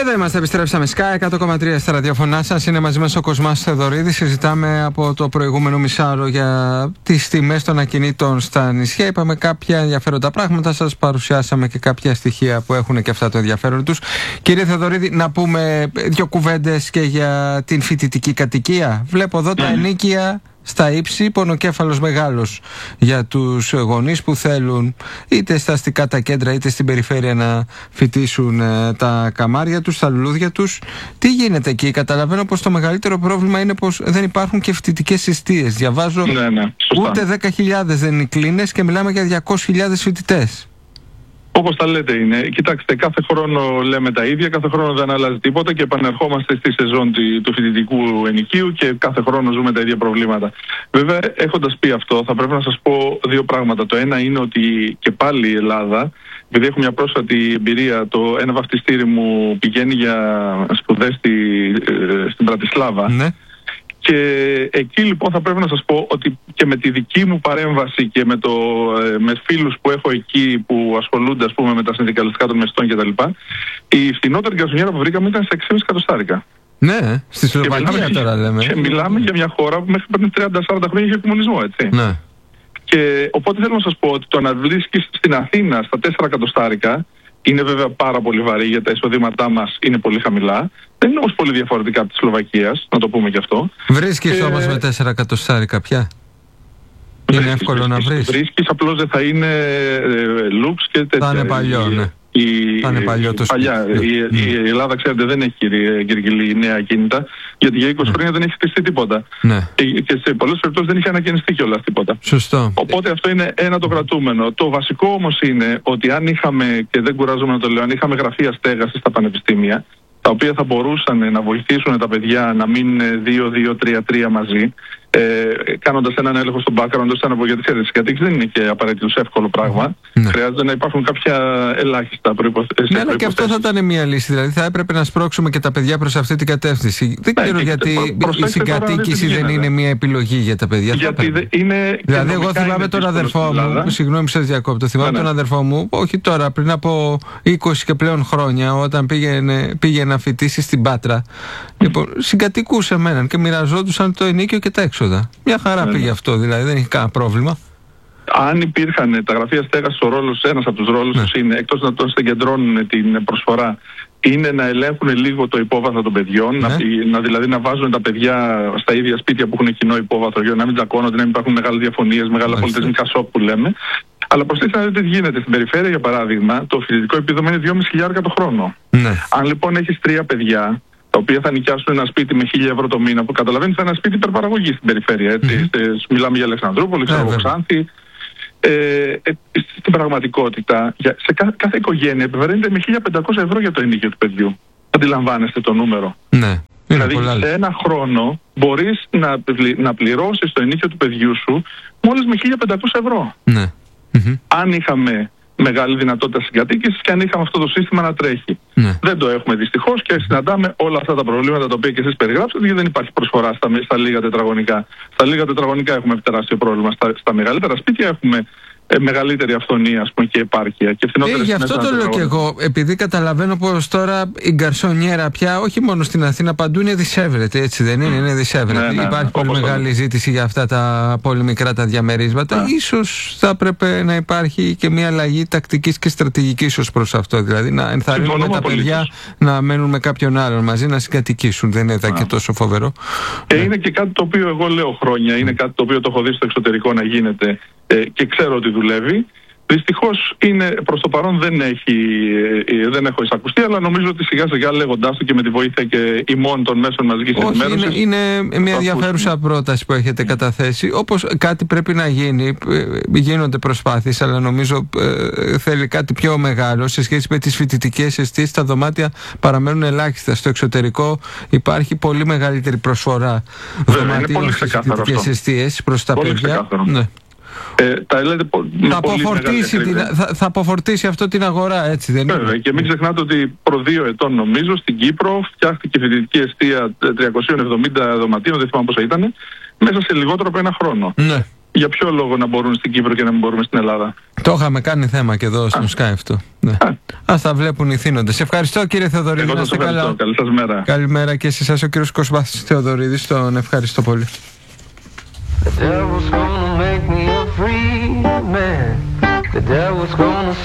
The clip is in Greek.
Εδώ είμαστε, επιστρέψαμε. Sky 100,3 στα ραδιοφωνά σας. Είναι μαζί μας ο Κοσμάς Θεοδωρίδης. Συζητάμε από το προηγούμενο μισάωρο για τις τιμές των ακινήτων στα νησιά. Είπαμε κάποια ενδιαφέροντα πράγματα. Σας παρουσιάσαμε και κάποια στοιχεία που έχουν και αυτά το ενδιαφέρον τους. Κύριε Θεοδωρίδη, να πούμε δύο κουβέντες και για την φοιτητική κατοικία. Βλέπω εδώ τα ενοίκια στα ύψη, πονοκέφαλος μεγάλος για τους γονείς που θέλουν είτε στα αστικά τα κέντρα είτε στην περιφέρεια να φοιτήσουν τα καμάρια τους, τα λουλούδια τους. Τι γίνεται εκεί? Καταλαβαίνω πως το μεγαλύτερο πρόβλημα είναι πως δεν υπάρχουν και φοιτητικές εστίες. Διαβάζω ούτε 10.000 δεν είναι κλίνες και μιλάμε για 200.000 φοιτητές. Όπως τα λέτε είναι. Κοιτάξτε, κάθε χρόνο λέμε τα ίδια, κάθε χρόνο δεν αλλάζει τίποτα και επανερχόμαστε στη σεζόν του φοιτητικού ενοικίου και κάθε χρόνο ζούμε τα ίδια προβλήματα. Βέβαια, έχοντας πει αυτό, θα πρέπει να σας πω δύο πράγματα. Το ένα είναι ότι και πάλι η Ελλάδα, επειδή έχω μια πρόσφατη εμπειρία, ένα βαφτιστήρι μου πηγαίνει για σπουδές στην Πρατισλάβα. Ναι. Και εκεί λοιπόν θα πρέπει να σας πω ότι και με τη δική μου παρέμβαση και με φίλους που έχω εκεί που ασχολούνται ας πούμε με τα συνδικαλιστικά των μεσητών κτλ. Η φθηνότερη γκαζονιέρα που βρήκαμε ήταν σε 6,5 εκατοστάρικα. Ναι, στη Σλοβακία τώρα λέμε. Και μιλάμε για μια χώρα που μέχρι πριν 30-40 χρόνια είχε κομμουνισμό, έτσι. Ναι. Και οπότε θέλω να σας πω ότι το να βρίσκεις στην Αθήνα στα 4 εκατοστάρικα είναι βέβαια πάρα πολύ βαρύ γιατί τα εισοδήματά μας είναι πολύ χαμηλά. Δεν είναι όμως πολύ διαφορετικά από τη Σλοβακία, να το πούμε και αυτό. Βρίσκεις όμως με 4 εκατοστάρικα πια? Είναι εύκολο να βρεις? Βρίσκεις, απλώς δεν θα είναι λουξ και τέτοια. Θα είναι παλιό, ναι. Θα είναι παλιό το παλιά. Η Ελλάδα, ξέρετε, δεν έχει Κυργιλή νέα ακίνητα, γιατί για 20 χρόνια δεν έχει χτιστεί τίποτα. Ναι. Και σε πολλές περιπτώσεις δεν είχε ανακαινιστεί κιόλας τίποτα. Σωστό. Οπότε αυτό είναι ένα το κρατούμενο. Το βασικό όμως είναι ότι αν είχαμε, και δεν κουράζομαι να το λέω, αν είχαμε γραφεία στέγασης στα πανεπιστήμια, τα οποία θα μπορούσαν να βοηθήσουν τα παιδιά να μείνουν 2-2-3-3 μαζί, κάνοντας έναν έλεγχο στο background, ώστε να γιατί ξέρετε, η κατοίκηση δεν είναι και απαραίτητο εύκολο πράγμα. Ναι. Χρειάζεται να υπάρχουν κάποια ελάχιστα προϋποθέσεις. Ναι, αλλά και αυτό θα ήταν μια λύση. Δηλαδή θα έπρεπε να σπρώξουμε και τα παιδιά προς αυτή την κατεύθυνση. Δεν ξέρω γιατί η συγκατοίκηση δεν είναι μια επιλογή για τα παιδιά. Γιατί είναι. Δηλαδή, εγώ θυμάμαι τον αδερφό μου. Συγγνώμη που σας διακόπτω. Θυμάμαι τον αδερφό μου, όχι τώρα, πριν από 20 και πλέον χρόνια, όταν πήγε να φοιτήσει στην Πάτρα. Λοιπόν, συγκατοικούσε με έναν και μοιραζόντουσαν το ενίκιο και τα έξοδα. Μια χαρά πήγε αυτό, δηλαδή δεν έχει κανένα πρόβλημα. Αν υπήρχαν τα γραφεία στέγασης, ένας από τους ρόλους τους είναι, εκτός να τον συγκεντρώνουν την προσφορά, είναι να ελέγχουν λίγο το υπόβαθρο των παιδιών, δηλαδή να βάζουν τα παιδιά στα ίδια σπίτια που έχουν κοινό υπόβαθρο, για να μην τσακώνονται, να μην υπάρχουν μεγάλες διαφωνίες, μεγάλα πολιτισμικά σοκ που λέμε. Αλλά προσθέστε να δείτε τι γίνεται. Στην περιφέρεια, για παράδειγμα, το φοιτητικό επίδομα είναι 2.500 το χρόνο. Ναι. Αν λοιπόν έχεις 3 παιδιά, τα οποία θα νοικιάσουν ένα σπίτι με 1.000 ευρώ το μήνα, που καταλαβαίνεις θα είναι ένα σπίτι υπερπαραγωγής στην περιφέρεια. Έτσι. Μιλάμε για Αλεξανδρούπολη, Ξάνθη. Στην πραγματικότητα, σε κάθε οικογένεια επιβαρύνεται με 1.500 ευρώ για το ενοίκιο του παιδιού. Αντιλαμβάνεστε το νούμερο? Ναι. Δηλαδή, σε ένα χρόνο μπορείς να πληρώσεις το ενοίκιο του παιδιού σου μόλις με 1.500 ευρώ. Ναι. Αν είχαμε μεγάλη δυνατότητα συγκατοίκησης και αν είχαμε αυτό το σύστημα να τρέχει. Ναι. Δεν το έχουμε δυστυχώς και συναντάμε όλα αυτά τα προβλήματα τα οποία και εσείς περιγράψατε, γιατί δεν υπάρχει προσφορά στα λίγα τετραγωνικά. Στα λίγα τετραγωνικά έχουμε τεράστιο πρόβλημα. Στα μεγαλύτερα σπίτια έχουμε μεγαλύτερη αυθονία, ας πούμε, και επάρκεια. Γι' αυτό το λέω και εγώ, επειδή καταλαβαίνω πως τώρα η γκαρσονιέρα πια, όχι μόνο στην Αθήνα, παντού είναι δισεύρετη, έτσι δεν είναι? Είναι δισεύρετη. Ναι, υπάρχει πολύ μεγάλη ζήτηση για αυτά τα πολύ μικρά τα διαμερίσματα. Ίσως θα έπρεπε να υπάρχει και μια αλλαγή τακτικής και στρατηγικής ως προς αυτό. Δηλαδή να ενθαρρύνουμε τα παιδιά να μένουν με κάποιον άλλον μαζί, να συγκατοικήσουν. Δεν είναι και τόσο φοβερό. Είναι και κάτι το οποίο εγώ λέω χρόνια, είναι κάτι το οποίο το έχω δει στο εξωτερικό να γίνεται. Και ξέρω ότι δουλεύει. Δυστυχώς προς το παρόν δεν έχω εισακουστεί, αλλά νομίζω ότι σιγά σιγά λέγοντάς το και με τη βοήθεια και ημών των μέσων μαζικής ενημέρωσης. Είναι μια ενδιαφέρουσα πρόταση που έχετε καταθέσει. Όπως κάτι πρέπει να γίνει, γίνονται προσπάθειες, αλλά νομίζω θέλει κάτι πιο μεγάλο σε σχέση με τις φοιτητικές εστίες. Τα δωμάτια παραμένουν ελάχιστα. Στο εξωτερικό υπάρχει πολύ μεγαλύτερη προσφορά δωματίων στις φοιτητικές εστίες προς τα παιδιά. Θα αποφορτήσει αυτό την αγορά, έτσι δεν είναι? Βέβαια, και μην ξεχνάτε ότι προ 2 ετών νομίζω στην Κύπρο φτιάχτηκε φοιτητική εστία 370 δωματίων, δεν θυμάμαι πόσα ήταν, μέσα σε λιγότερο από ένα χρόνο. Ναι. Για ποιο λόγο να μπορούν στην Κύπρο και να μην μπορούμε στην Ελλάδα? Το είχαμε κάνει θέμα και εδώ στον Sky αυτό. Ναι. Ας τα βλέπουν οι θύνοντες. Ευχαριστώ κύριε Θεοδωρίδη. Εγώ σας ευχαριστώ. Καλή σας μέρα. Καλημέρα και σε εσάς ο κύριος Κοσμάθης Θεοδωρίδης. Τον ευχαριστώ πολύ.